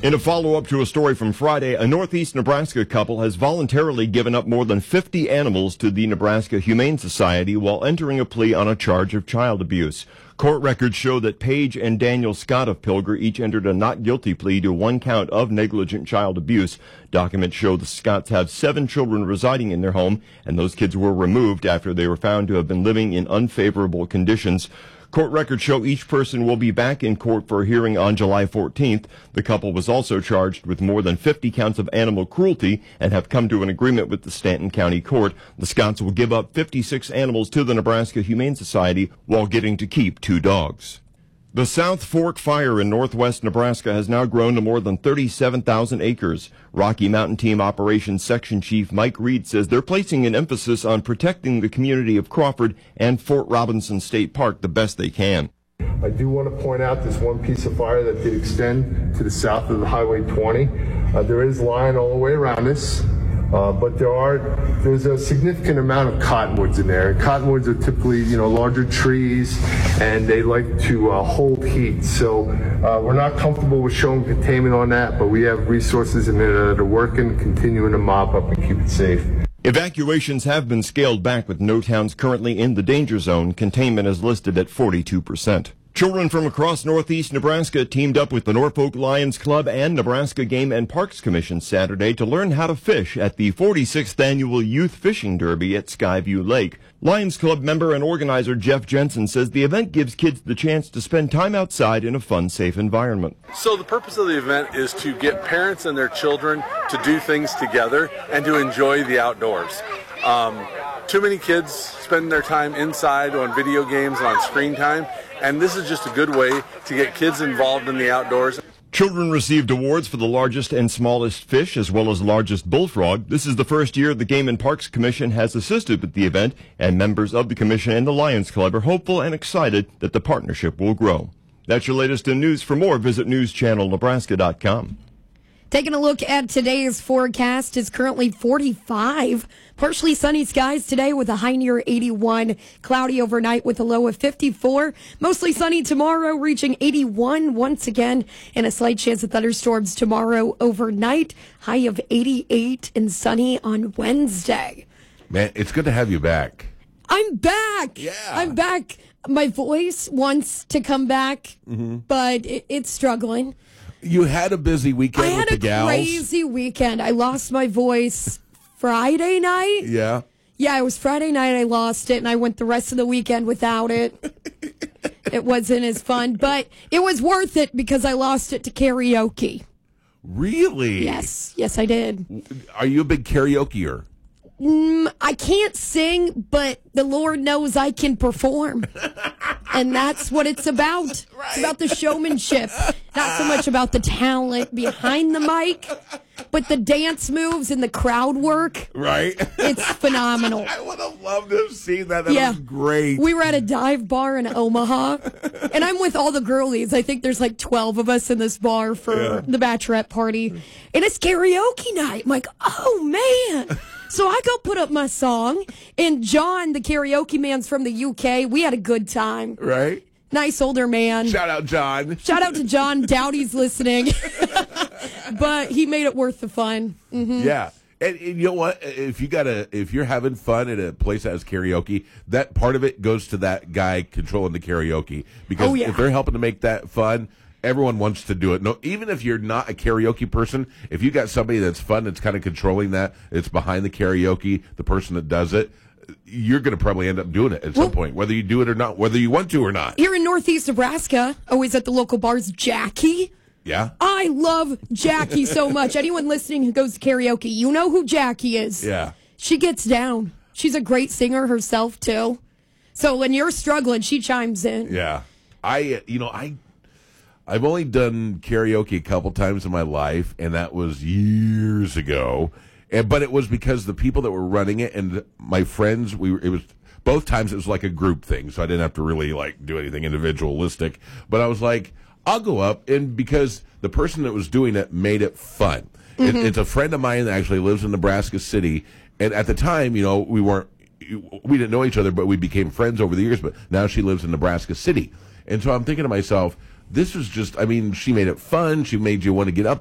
In a follow-up to a story from Friday, a Northeast Nebraska couple has voluntarily given up more than 50 animals to the Nebraska Humane Society while entering a plea on a charge of child abuse. Court records show that Paige and Daniel Scott of Pilger each entered a not guilty plea to one count of negligent child abuse. Documents show the Scotts have 7 children residing in their home, and those kids were removed after they were found to have been living in unfavorable conditions. Court records show each person will be back in court for a hearing on July 14th. The couple was also charged with more than 50 counts of animal cruelty and have come to an agreement with the Stanton County Court. The Scotts will give up 56 animals to the Nebraska Humane Society while getting to keep 2 dogs. The South Fork fire in northwest Nebraska has now grown to more than 37,000 acres. Rocky Mountain Team Operations Section Chief Mike Reed says they're placing an emphasis on protecting the community of Crawford and Fort Robinson State Park the best they can. I do want to point out this one piece of fire that did extend to the south of the Highway 20. There is line all the way around this. But there's a significant amount of cottonwoods in there. And cottonwoods are typically, larger trees, and they like to hold heat. So we're not comfortable with showing containment on that, but we have resources in there that are working, continuing to mop up and keep it safe. Evacuations have been scaled back with no towns currently in the danger zone. Containment is listed at 42%. Children from across northeast Nebraska teamed up with the Norfolk Lions Club and Nebraska Game and Parks Commission Saturday to learn how to fish at the 46th Annual Youth Fishing Derby at Skyview Lake. Lions Club member and organizer Jeff Jensen says the event gives kids the chance to spend time outside in a fun, safe environment. So the purpose of the event is to get parents and their children to do things together and to enjoy the outdoors. Too many kids spend their time inside on video games and on screen time, and this is just a good way to get kids involved in the outdoors. Children received awards for the largest and smallest fish as well as largest bullfrog. This is the first year the Game and Parks Commission has assisted with the event, and members of the commission and the Lions Club are hopeful and excited that the partnership will grow. That's your latest in news. For more, visit newschannelnebraska.com. Taking a look at today's forecast, it's currently 45. Partially sunny skies today with a high near 81. Cloudy overnight with a low of 54. Mostly sunny tomorrow, reaching 81 once again. And a slight chance of thunderstorms tomorrow overnight. High of 88 and sunny on Wednesday. Man, it's good to have you back. I'm back. Yeah. I'm back. My voice wants to come back, but it's struggling. You had a busy weekend with the gals. I had a crazy weekend. I lost my voice Friday night. Yeah? Yeah, it was Friday night I lost it, and I went the rest of the weekend without it. It wasn't as fun, but it was worth it because I lost it to karaoke. Really? Yes, I did. Are you a big karaokeer? I can't sing, but the Lord knows I can perform. And that's what it's about. Right. It's about the showmanship. Not so much about the talent behind the mic, but the dance moves and the crowd work. Right. It's phenomenal. I would have loved to have seen that. That was great. We were at a dive bar in Omaha, and I'm with all the girlies. I think there's like 12 of us in this bar for the bachelorette party. And it's karaoke night. I'm like, oh, man. So I go put up my song, and John, the karaoke man's from the UK. We had a good time. Right. Nice older man. Shout out, John. Shout out to John. Doubt he's listening. But he made it worth the fun. Mm-hmm. Yeah. And you know what? If you're having fun at a place that has karaoke, that part of it goes to that guy controlling the karaoke. Because if they're helping to make that fun, everyone wants to do it. No, even if you're not a karaoke person, if you got somebody that's fun, that's kind of controlling that, it's behind the karaoke, the person that does it, you're going to probably end up doing it at some point, whether you do it or not, whether you want to or not. Here in Northeast Nebraska, always at the local bars, Jackie. Yeah? I love Jackie so much. Anyone listening who goes to karaoke, you know who Jackie is. Yeah. She gets down. She's a great singer herself, too. So when you're struggling, she chimes in. Yeah. I've only done karaoke a couple times in my life, and that was years ago. But it was because the people that were running it and my friends, both times it was like a group thing, so I didn't have to really do anything individualistic. But I was like, I'll go up, and because the person that was doing it made it fun. Mm-hmm. It's a friend of mine that actually lives in Nebraska City, and at the time, we didn't know each other, but we became friends over the years. But now she lives in Nebraska City, and so I'm thinking to myself, this was just, she made it fun. She made you want to get up